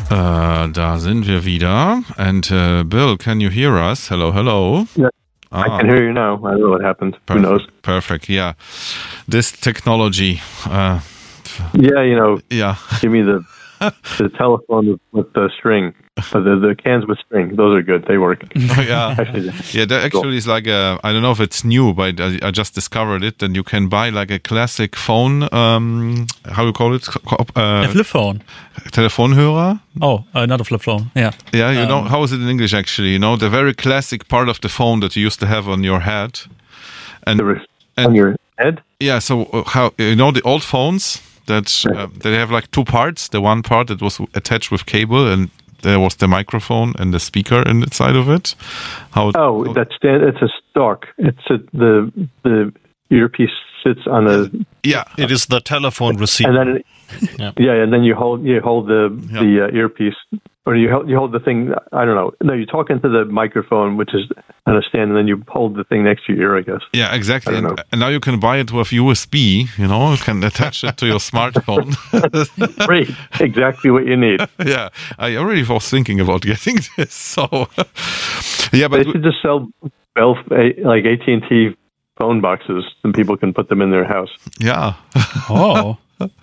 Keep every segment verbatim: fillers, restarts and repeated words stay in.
Uh, da sind wir wieder. And uh, Bill, can you hear us? Hello, hello. Yeah, ah. I can hear you now. I don't know what happened. Perfect, Who knows? Perfect, yeah. This technology. Uh, yeah, you know, yeah. Give me the the telephone with, with the string. Uh, the, the cans with string. Those are good. They work. Oh, yeah. actually, yeah, that actually is like a, I don't know if it's new, but I, I just discovered it. And you can buy like a classic phone, um, how do you call it? Uh, a flip phone. Telefonhörer? Oh, uh, not a flip phone. Yeah. Yeah, you um, know, how is it in English actually? You know, the very classic part of the phone that you used to have on your head. And, and on your head? Yeah, so how, you know, the old phones that uh, they have like two parts. The one part that was attached with cable, and there was the microphone and the speaker inside of it. How? Oh, how, that's it's a stalk. It's a, the the earpiece sits on a. Yeah, it is the telephone receiver. And then, it, yeah. yeah, and then you hold you hold the yeah. the uh, earpiece, or you hold you hold the thing. I don't know. No, you talk into the microphone, which is on a stand, and then you hold the thing next to your ear, I guess. Yeah, exactly. And, and now you can buy it with U S B. You know, you can attach it to your smartphone. Great, exactly what you need. Yeah, I already was thinking about getting this. So, yeah, but they should just sell Bell like A T and T phone boxes, and people can put them in their house. Yeah. Oh.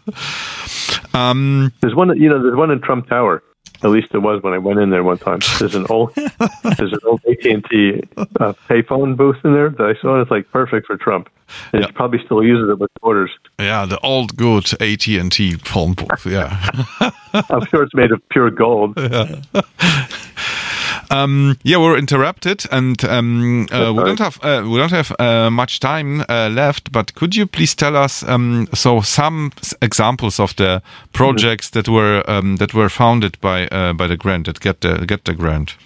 um, there's one. You know, there's one in Trump Tower. At least it was when I went in there one time. There's an old, there's an old A T and T uh, payphone booth in there that I saw. And it's like perfect for Trump. And yeah. He probably still uses it with orders. Yeah, the old good A T and T phone booth. Yeah, I'm sure it's made of pure gold. Yeah. Um, yeah, we're interrupted, and um, uh, we don't have uh, we don't have uh, much time uh, left. But could you please tell us um, so some examples of the projects mm-hmm. that were um, that were founded by uh, by the grant that get the get the grant?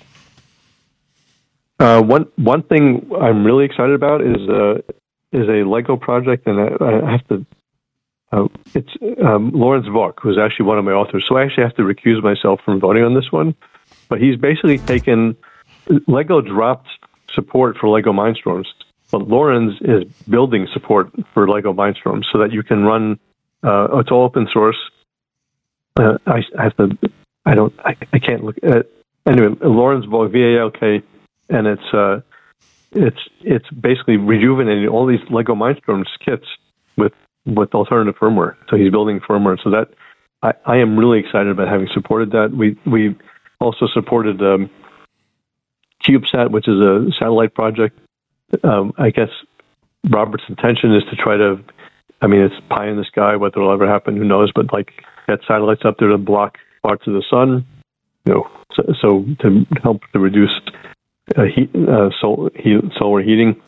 Uh, one one thing I'm really excited about is uh, is a Lego project, and I, I have to. Uh, it's um, Lawrence Vaughk, who's actually one of my authors. So I actually have to recuse myself from voting on this one. But he's basically taken, Lego dropped support for Lego Mindstorms, but Lawrence is building support for Lego Mindstorms so that you can run, uh, it's all open source. Uh, I, I have to, I don't, I, I can't look at, anyway, Lawrence Vaughk, V A L K, and it's, uh, it's, it's basically rejuvenating all these Lego Mindstorms kits with, with alternative firmware. So he's building firmware. So that, I, I am really excited about having supported that. We, we, also supported um, CubeSat, which is a satellite project. Um, I guess Robert's intention is to try to, I mean, it's pie in the sky, whether it'll ever happen, who knows, but like get satellites up there to block parts of the sun, you know, so, so to help to reduce uh, heat, uh, sol- heat, solar heating.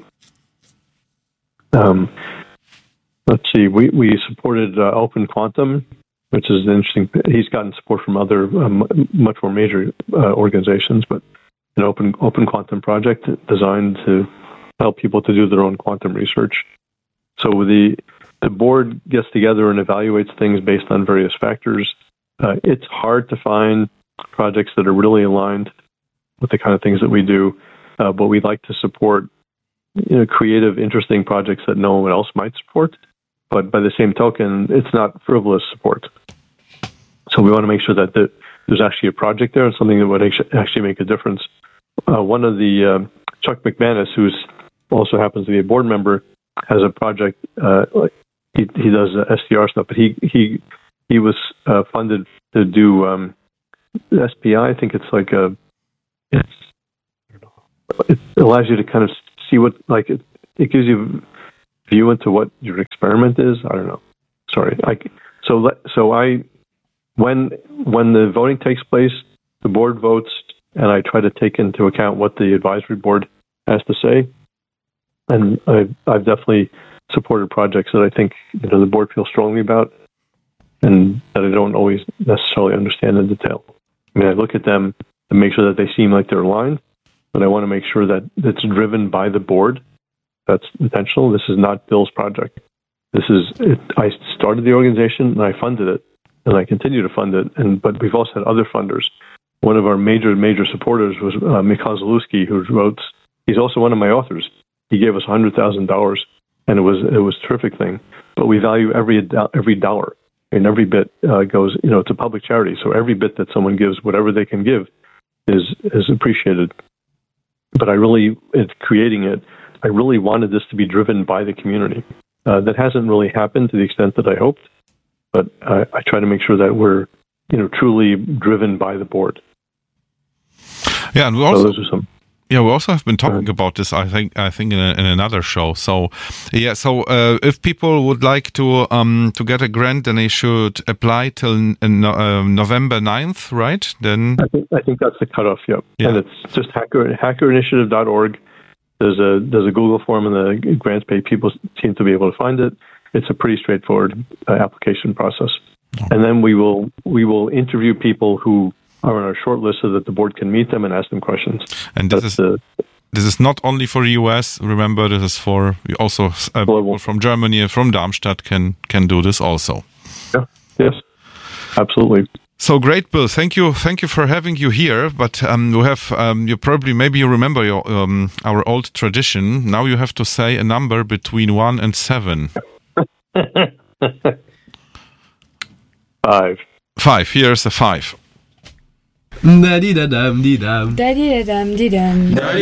Um, let's see, we, we supported uh, Open Quantum, which is an interesting. He's gotten support from other um, much more major uh, organizations, but an open open quantum project designed to help people to do their own quantum research. So the the board gets together and evaluates things based on various factors. Uh, it's hard to find projects that are really aligned with the kind of things that we do, uh, but we like to support you know, creative, interesting projects that no one else might support. But by the same token, it's not frivolous support. So we want to make sure that the, there's actually a project there and something that would actually make a difference. Uh, one of the, uh, Chuck McManus, who also happens to be a board member, has a project, uh, he, he does uh, S D R stuff, but he, he, he was uh, funded to do um, S P I. I think it's like a, it's, it allows you to kind of see what, like, it, it gives you view into what your experiment is. I don't know. Sorry. I, so, so I, when, when the voting takes place, the board votes, and I try to take into account what the advisory board has to say. And I've, I've definitely supported projects that I think, you know, the board feels strongly about and that I don't always necessarily understand in detail. I mean, I look at them and make sure that they seem like they're aligned, but I want to make sure that it's driven by the board. That's intentional. This is not Bill's project. This is, it, I started the organization and I funded it and I continue to fund it. And, but we've also had other funders. One of our major, major supporters was uh, Mikhail Zalewski, who wrote, he's also one of my authors. He gave us one hundred thousand dollars and it was, it was a terrific thing. But we value every, every dollar. and every bit uh, goes, you know, it's a public charity. So every bit that someone gives, whatever they can give, is is appreciated. But I really, in creating it, I really wanted this to be driven by the community. Uh, that hasn't really happened to the extent that I hoped, but I, I try to make sure that we're, you know, truly driven by the board. Yeah, and we also. So those are some. Yeah, we also have been talking about this, I think, I think in, a, in another show. So, yeah, so uh, if people would like to um, to get a grant, then they should apply till uh, no, November ninth, right? Then I think I think that's the cutoff. Yep. Yeah. And it's just hacker hacker initiative dot org. There's a there's a Google form in the grants page. People seem to be able to find it. It's a pretty straightforward uh, application process. Okay. And then we will we will interview people who are on our short list so that the board can meet them and ask them questions. And this That's is the, this is not only for the U S. Remember, this is for also uh, people from Germany and from Darmstadt can can do this also. Yeah. Yes. Absolutely. So great, Bill. Thank you. Thank you for having you here. But um, you have um, you probably maybe you remember your um, our old tradition. Now you have to say a number between one and seven. Five. Five. Here's a five. Da-dee-da-dum-dee-dum. Da-dee-da-dum-dee-dum.